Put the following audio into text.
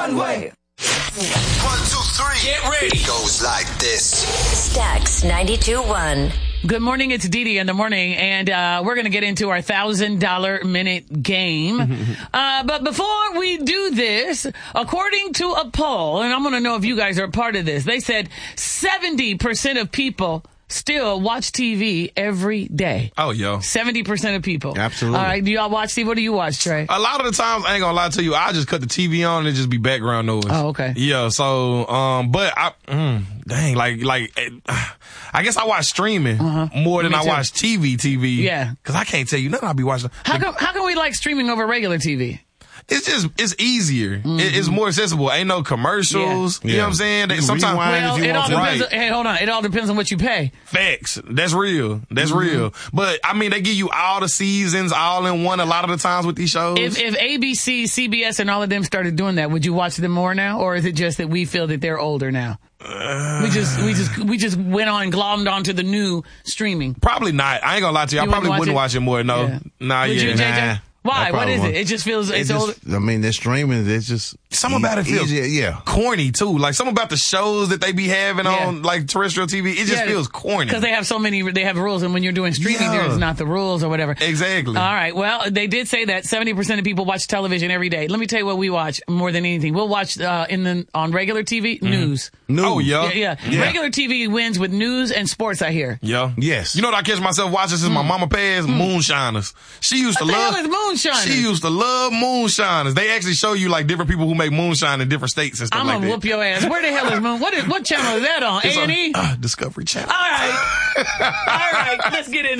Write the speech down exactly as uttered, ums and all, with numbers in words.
runway. One, two, three. Get ready. It goes like this. Stax ninety-two point one. Good morning. It's Dee Dee in the morning, and uh, we're going to get into our one thousand dollars minute game. uh, but before we do this, according to a poll, and I'm going to know if you guys are a part of this, they said seventy percent of people still watch T V every day. Oh, yo. seventy percent of people. Absolutely. All right. Do y'all watch T V? What do you watch, Trey? A lot of the times, I ain't gonna lie to you, I just cut the T V on and it just be background noise. Oh, okay. Yeah, so, um, but I, mm, dang, like, like, uh, I guess I watch streaming Uh-huh. more than Me I too. watch T V T V. Yeah. Cause I can't tell you nothing I be watching. How Like, come, how come we like streaming over regular T V? It's just, it's easier. It, it's more accessible. Ain't no commercials. Yeah. You know Yeah. what I'm saying? They, You can sometimes, rewind Well, if you it all want to. depends. Right. Hey, hold on. It all depends on what you pay. facts. That's real. That's real. But, I mean, they give you all the seasons all in one a lot of the times with these shows. If if A B C, C B S, and all of them started doing that, would you watch them more now, or is it just that we feel that they're older now? Uh, we just we just we just went on and glommed onto the new streaming. Probably not. I ain't gonna lie to you. I You probably wouldn't wouldn't watch watch it more. No. Yeah. Nah, Would yeah. you, J J? Nah. Why? I What probably is it? won't. It just feels It it's just, older. I mean, they're streaming. It's just Something e- about it feels easier. Yeah. corny too. Like something about the shows that they be having Yeah. on like terrestrial T V. It just feels corny. because they have so many. They have rules, and when you're doing streaming, Yeah. there's not the rules or whatever. Exactly. All right. Well, they did say that seventy percent of people watch television every day. Let me tell you what we watch more than anything. We'll watch uh, in the on regular T V news. News. Oh, yeah. Yeah, yeah, Yeah. Regular T V wins with news and sports. I hear. Yeah. Yes. You know what I catch myself watching since my mama passed? Moonshiners. She used What to the love. hell is moonshiners? She used to love moonshiners. They actually show you like different people who make moonshine in different states and stuff I'm like gonna that. whoop your ass. Where the hell is Moon? What is what channel is that on? A It's on, and E. uh, Discovery Channel. All right, all right. Let's get in.